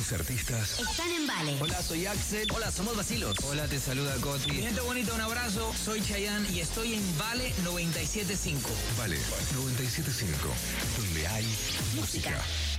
Estos artistas están en Vale. Hola, soy Axel. Hola, somos Bacilos. Hola, te saluda Coti. Mi gente bonita, un abrazo. Soy Chayanne y estoy en Vale 97.5. Vale 97.5, donde hay música.